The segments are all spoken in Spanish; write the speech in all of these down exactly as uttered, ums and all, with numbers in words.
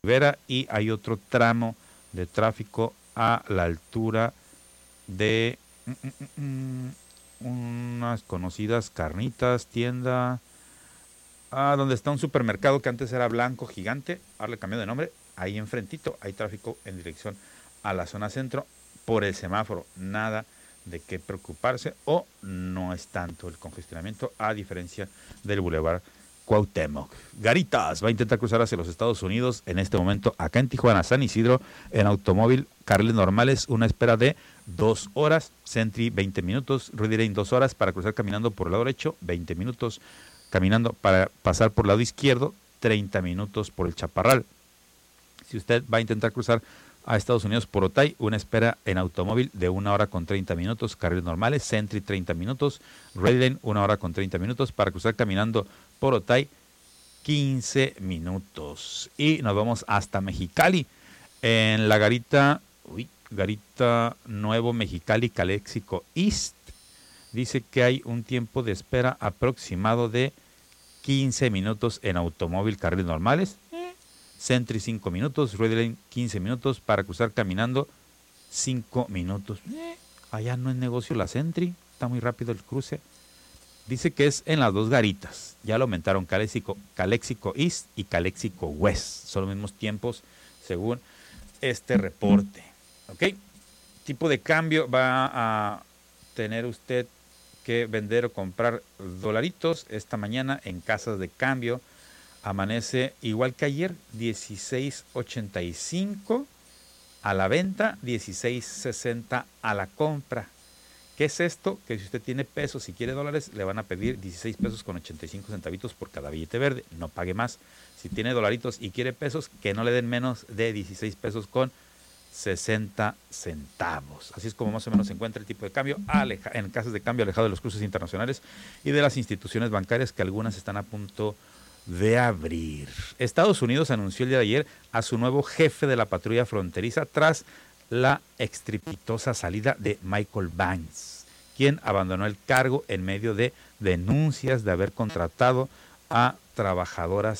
Rivera, y hay otro tramo de tráfico a la altura de mm, mm, mm, unas conocidas carnitas, tienda, ah, donde está un supermercado que antes era blanco gigante, ahora le cambió de nombre. Ahí enfrentito hay tráfico en dirección a la zona centro por el semáforo, nada de qué preocuparse, o no es tanto el congestionamiento a diferencia del Boulevard Cuauhtémoc. Garitas va a intentar cruzar hacia los Estados Unidos en este momento acá en Tijuana, San Isidro, en automóvil, carriles normales, una espera de dos horas, Sentry veinte minutos, Rudy Lane dos horas para cruzar caminando por el lado derecho, veinte minutos, caminando para pasar por el lado izquierdo, treinta minutos por el Chaparral. Si usted va a intentar cruzar a Estados Unidos por Otay, una espera en automóvil de una hora con treinta minutos, carriles normales, Sentry treinta minutos, Rudy Lane una hora con treinta minutos, para cruzar caminando por Otay, quince minutos. Y nos vamos hasta Mexicali, en la garita, uy, garita Nuevo Mexicali, Calexico East. Dice que hay un tiempo de espera aproximado de quince minutos en automóvil, carriles normales, Sentry cinco minutos, Rudy Lane quince minutos, para cruzar caminando cinco minutos. Allá no es negocio la Sentry, está muy rápido el cruce. Dice que es en las dos garitas, ya lo aumentaron, Calexico, Calexico East y Calexico West, son los mismos tiempos según este reporte. ¿Ok? Tipo de cambio, va a tener usted que vender o comprar dolaritos esta mañana en casas de cambio. Amanece igual que ayer, dieciséis ochenta y cinco a la venta, dieciséis sesenta a la compra. ¿Qué es esto? Que si usted tiene pesos y quiere dólares, le van a pedir dieciséis pesos con ochenta y cinco centavitos por cada billete verde, no pague más. Si tiene dolaritos y quiere pesos, que no le den menos de dieciséis pesos con sesenta centavos. Así es como más o menos se encuentra el tipo de cambio aleja, en casas de cambio, alejado de los cruces internacionales y de las instituciones bancarias, que algunas están a punto de abrir. Estados Unidos anunció el día de ayer a su nuevo jefe de la patrulla fronteriza tras la estrepitosa salida de Michael Vance, quien abandonó el cargo en medio de denuncias de haber contratado a trabajadoras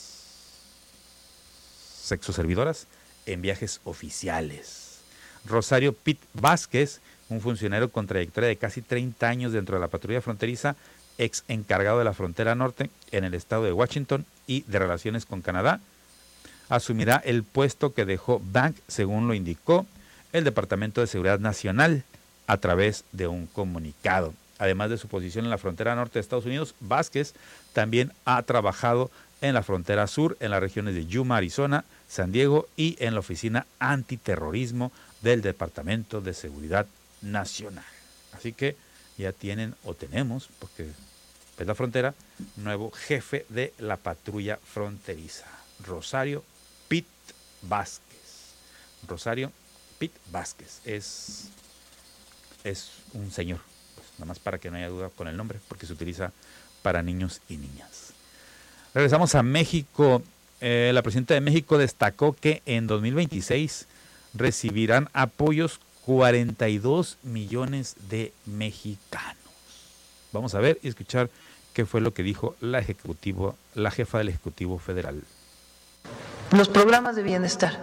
sexoservidoras en viajes oficiales. Rosario Pitt Vázquez, un funcionario con trayectoria de casi treinta años dentro de la patrulla fronteriza, ex encargado de la frontera norte en el estado de Washington y de relaciones con Canadá, asumirá el puesto que dejó Bank, según lo indicó el Departamento de Seguridad Nacional a través de un comunicado. Además de su posición en la frontera norte de Estados Unidos, Vázquez también ha trabajado en la frontera sur, en las regiones de Yuma, Arizona, San Diego y en la Oficina Antiterrorismo del Departamento de Seguridad Nacional. Así que ya tienen o tenemos, porque es la frontera, nuevo jefe de la patrulla fronteriza, Rosario Pitt Vázquez. Rosario Pitt Vázquez es, es un señor, pues, nada más para que no haya duda con el nombre, porque se utiliza para niños y niñas. Regresamos a México. Eh, la presidenta de México destacó que en dos mil veintiséis recibirán apoyos cuarenta y dos millones de mexicanos. Vamos a ver y escuchar qué fue lo que dijo la ejecutivo, la jefa del Ejecutivo Federal. Los programas de bienestar.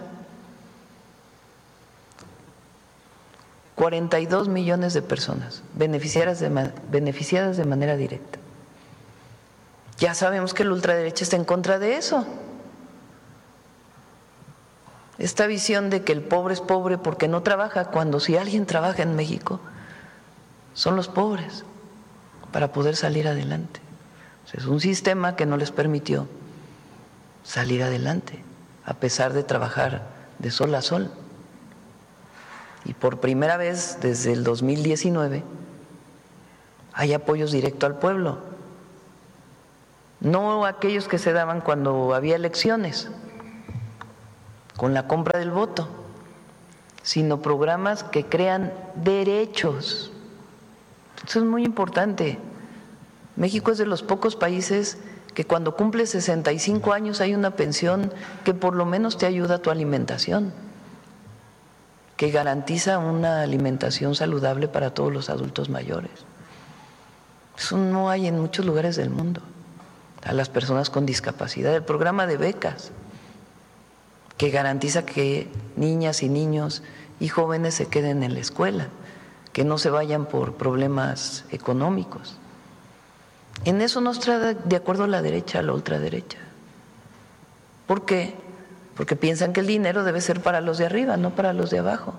cuarenta y dos millones de personas beneficiadas de, beneficiadas de manera directa. Ya sabemos que la ultraderecha está en contra de eso. Esta visión de que el pobre es pobre porque no trabaja, cuando si alguien trabaja en México, son los pobres, para poder salir adelante. O sea, es un sistema que no les permitió salir adelante, a pesar de trabajar de sol a sol. Y por primera vez desde el dos mil diecinueve hay apoyos directos al pueblo, no aquellos que se daban cuando había elecciones, con la compra del voto, sino programas que crean derechos. Eso es muy importante. México es de los pocos países que cuando cumple sesenta y cinco años hay una pensión que por lo menos te ayuda a tu alimentación, que garantiza una alimentación saludable para todos los adultos mayores. Eso no hay en muchos lugares del mundo. A las personas con discapacidad, el programa de becas, que garantiza que niñas y niños y jóvenes se queden en la escuela, que no se vayan por problemas económicos. En eso no está de acuerdo la derecha a la ultraderecha. ¿Por qué? Porque piensan que el dinero debe ser para los de arriba, no para los de abajo.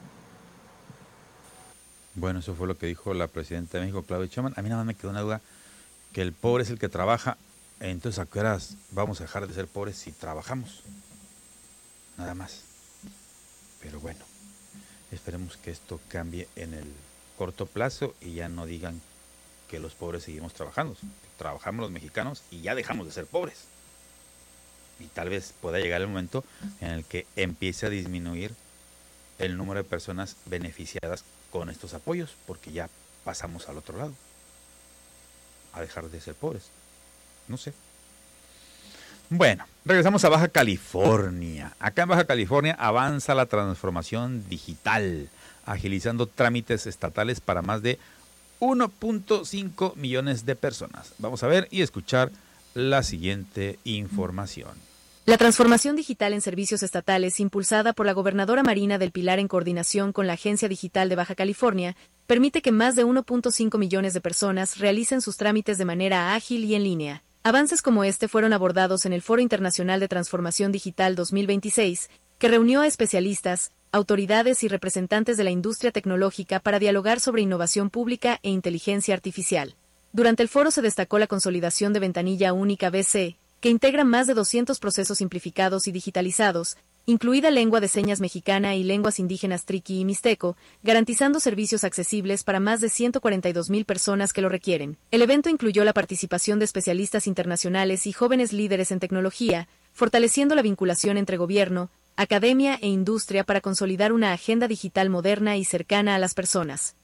Bueno, eso fue lo que dijo la presidenta de México, Claudia Sheinbaum. A mí nada más me quedó una duda, que el pobre es el que trabaja, entonces ¿a qué horas vamos a dejar de ser pobres si trabajamos? Nada más. Pero bueno, esperemos que esto cambie en el corto plazo y ya no digan que los pobres seguimos trabajando. Trabajamos los mexicanos y ya dejamos de ser pobres. Y tal vez pueda llegar el momento en el que empiece a disminuir el número de personas beneficiadas con estos apoyos, porque ya pasamos al otro lado, a dejar de ser pobres. No sé. Bueno, regresamos a Baja California. Acá en Baja California avanza la transformación digital, agilizando trámites estatales para más de uno punto cinco millones de personas. Vamos a ver y escuchar la siguiente información. La transformación digital en servicios estatales, impulsada por la gobernadora Marina del Pilar en coordinación con la Agencia Digital de Baja California, permite que más de uno punto cinco millones de personas realicen sus trámites de manera ágil y en línea. Avances como este fueron abordados en el Foro Internacional de Transformación Digital dos mil veintiséis, que reunió a especialistas, autoridades y representantes de la industria tecnológica para dialogar sobre innovación pública e inteligencia artificial. Durante el foro se destacó la consolidación de Ventanilla Única B C, que integra más de doscientos procesos simplificados y digitalizados, incluida lengua de señas mexicana y lenguas indígenas triqui y mixteco, garantizando servicios accesibles para más de ciento cuarenta y dos mil personas que lo requieren. El evento incluyó la participación de especialistas internacionales y jóvenes líderes en tecnología, fortaleciendo la vinculación entre gobierno, academia e industria para consolidar una agenda digital moderna y cercana a las personas.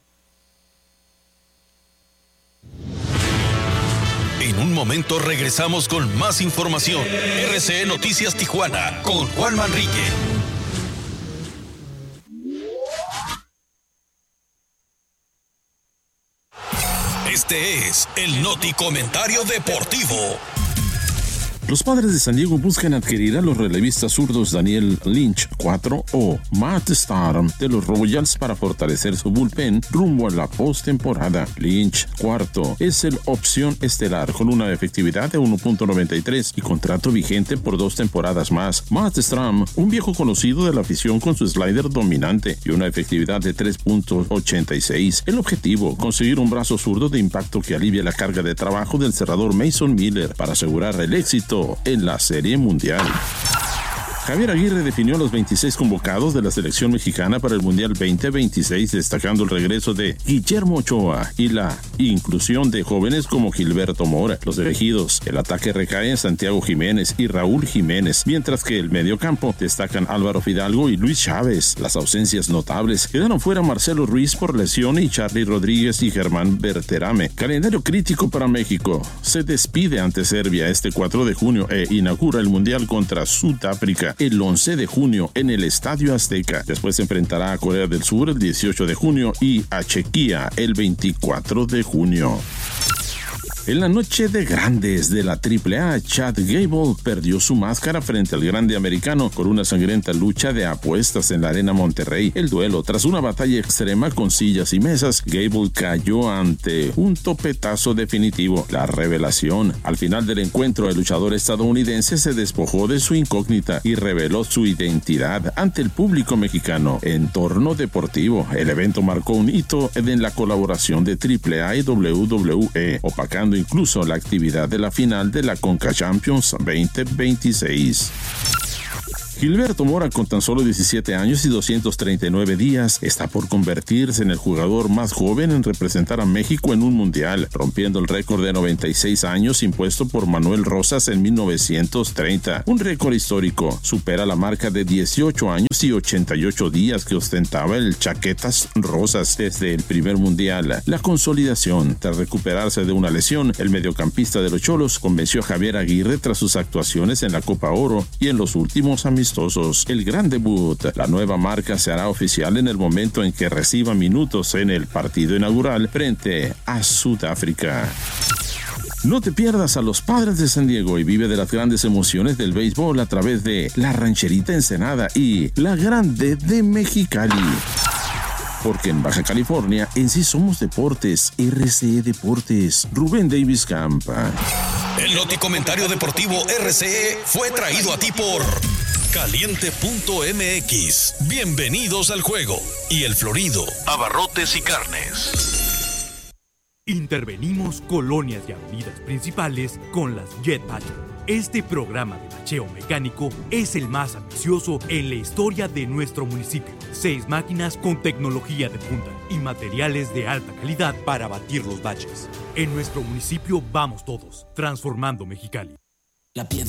En un momento regresamos con más información. R C E Noticias Tijuana con Juan Manrique. Este es el Noti Comentario Deportivo. Los Padres de San Diego buscan adquirir a los relevistas zurdos Daniel Lynch cuatro o Matt Staram de los Royals para fortalecer su bullpen rumbo a la postemporada. Lynch cuarto es el opción estelar con una efectividad de uno punto noventa y tres y contrato vigente por dos temporadas más. Matt Staram, un viejo conocido de la afición con su slider dominante y una efectividad de tres punto ochenta y seis. El objetivo, conseguir un brazo zurdo de impacto que alivie la carga de trabajo del cerrador Mason Miller para asegurar el éxito en la Serie Mundial. Javier Aguirre definió a los veintiséis convocados de la selección mexicana para el Mundial veinte veintiséis, destacando el regreso de Guillermo Ochoa y la inclusión de jóvenes como Gilberto Mora. Los elegidos, el ataque recae en Santiago Jiménez y Raúl Jiménez, mientras que el mediocampo destacan Álvaro Fidalgo y Luis Chávez. Las ausencias notables quedaron fuera Marcelo Ruiz por lesión y Charly Rodríguez y Germán Berterame. Calendario crítico para México. Se despide ante Serbia este cuatro de junio e inaugura el Mundial contra Sudáfrica el once de junio en el Estadio Azteca. Después se enfrentará a Corea del Sur el dieciocho de junio y a Chequia el veinticuatro de junio. En la noche de grandes de la triple A, Chad Gable perdió su máscara frente al grande americano por una sangrienta lucha de apuestas en la Arena Monterrey. El duelo, tras una batalla extrema con sillas y mesas, Gable cayó ante un topetazo definitivo. La revelación. Al final del encuentro, el luchador estadounidense se despojó de su incógnita y reveló su identidad ante el público mexicano. Entorno deportivo. El evento marcó un hito en la colaboración de triple A y W W E, opacando incluso la actividad de la final de la Conca Champions veinte veintiséis. Gilberto Mora, con tan solo diecisiete años y doscientos treinta y nueve días, está por convertirse en el jugador más joven en representar a México en un mundial, rompiendo el récord de noventa y seis años impuesto por Manuel Rosas en mil novecientos treinta. Un récord histórico. Supera la marca de dieciocho años y ochenta y ocho días que ostentaba el Chaquetas Rosas desde el primer mundial. La consolidación. Tras recuperarse de una lesión, el mediocampista de los Cholos convenció a Javier Aguirre tras sus actuaciones en la Copa Oro y en los últimos amistosos. El gran debut. La nueva marca se hará oficial en el momento en que reciba minutos en el partido inaugural frente a Sudáfrica. No te pierdas a los Padres de San Diego y vive de las grandes emociones del béisbol a través de La Rancherita Ensenada y La Grande de Mexicali. Porque en Baja California en sí somos deportes. R C E Deportes. Rubén Davis Campa. El Noticomentario Deportivo R C E fue traído a ti por Caliente punto M X. Bienvenidos al juego. Y El Florido, abarrotes y carnes. Intervenimos colonias y avenidas principales con las Jet Patcher. Este programa de bacheo mecánico es el más ambicioso en la historia de nuestro municipio. Seis máquinas con tecnología de punta y materiales de alta calidad para batir los baches. En nuestro municipio vamos todos, transformando Mexicali. La piedra